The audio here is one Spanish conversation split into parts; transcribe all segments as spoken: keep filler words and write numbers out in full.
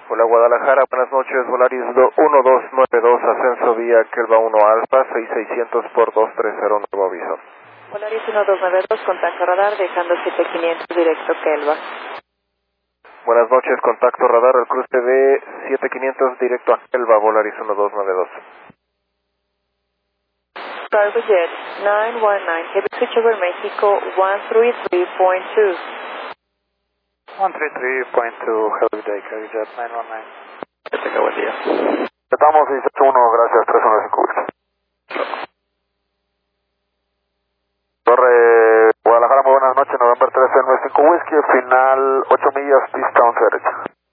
Hola Guadalajara, buenas noches, Volaris uno dos nueve dos, ascenso vía Kelva uno Alfa, seis mil seiscientos por dos tres cero, nuevo aviso. Volaris uno dos nueve dos, contacto radar, dejando siete mil quinientos directo Kelva. Buenas noches, contacto radar, el cruce de siete mil quinientos directo a Kelva, Volaris uno dos nueve dos. Cargojet nueve uno nueve, heavy switch over Mexico one three three point two. one three three point two, Heavy Day, Cargojet nueve uno nueve. Que tenga buen día. Estamos dieciocho uno, gracias, tres uno cinco Whisky. Torre Guadalajara, muy buenas noches, November trece nueve cinco Whisky, final ocho millas, pista once derecha.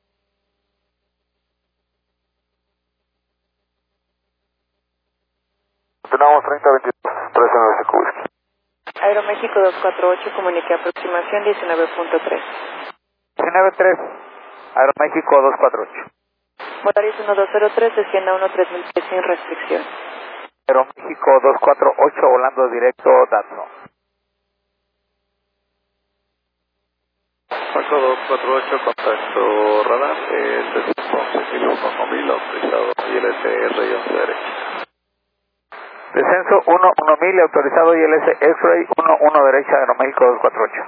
Continuamos treinta veintidós, trece nueve cinco Whisky. Aeroméxico dos cuatro ocho, comunique aproximación diecinueve punto tres. diecinueve tres, Aeroméxico dos cuatro ocho. Volaris uno dos cero tres, descienda uno tres mil pies sin restricción. Aeroméxico dos cuatro ocho, volando directo, Datsun. Paco dos cuatro ocho, contacto radar, eh, once uno mil, autorizado y L S R y once derecha. Descenso uno uno mil, autorizado I L S X-Ray uno uno derecha, Aeroméxico dos cuatro ocho.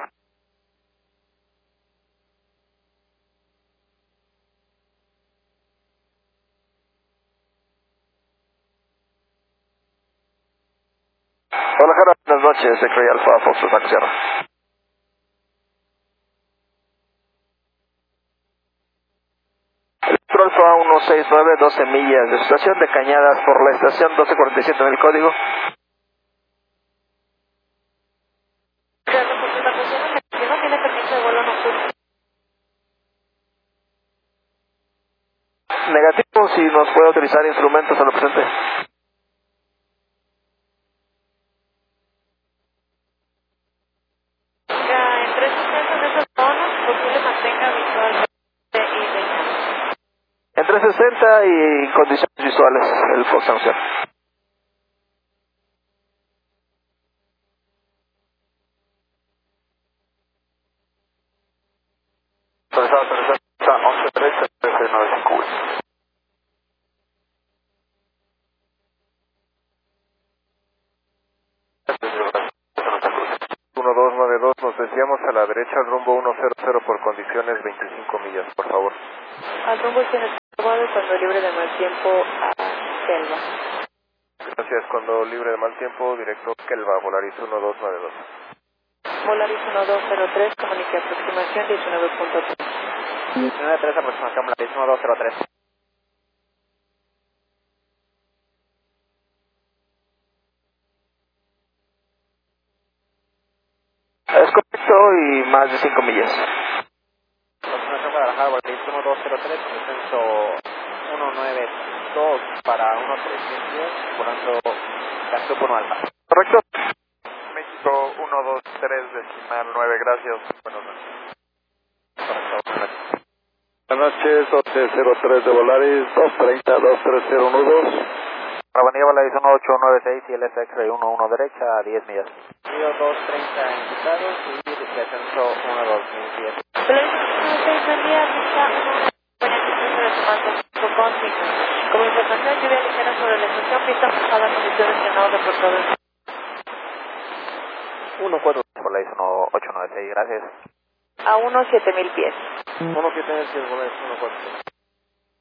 Guadalajara, buenas noches, X-Ray Alfa, Fox Taxi Sierra. Electro Alfa uno seis nueve, doce millas de estación de Cañadas por la estación doce cuarenta y siete en el código. Gracias por su evacuación, no tiene permiso de vuelo nocturno. Negativo, si nos puede utilizar instrumentos a lo presente. Ya, en tres sesenta de esos tonos, posible mantenga visual y señal. En trescientos sesenta y condiciones visuales, el Fox Sanción. Autorizado, autorizado, once derecha, trece nueve cinco Whisky. uno dos nueve dos, nos desviamos a la derecha al rumbo ciento cero por condiciones veinticinco millas, por favor. Al rumbo tiene probado cuando libre de mal tiempo a Kelva. Gracias, cuando libre de mal tiempo, directo Kelva, Volaris uno dos nueve dos. Volaris uno dos cero tres, comunique aproximación diecinueve punto tres. diecinueve tres, aproximación, Volaris uno dos cero tres. Es correcto y más de cinco millas. Aproximación Guadalajara, Volaris uno dos cero tres, con descenso uno nueve dos para uno trescientos, volando Gaztup uno Alfa. Correcto. México uno dos tres, decimal nueve, gracias. Buenas noches. Correcto. Buenas noches, once cero tres de Volaris, dos treinta, dos tres cero uno dos. Rabanilla Volaris uno ocho nueve seis y L S X-Ray uno uno derecha a diez millas. Río dos treinta indicados y descenso uno dos mil diez. Volaris uno seis buen día, pista uno beneficio de Tomás por Conti. Como información, lluvia ligera sobre la estación, pista pasada, condiciones de no reportadas. uno cuatro, Volaris uno ocho nueve seis, gracias. A unos siete mil pies. uno siete mil pies, Volaris uno cuatro.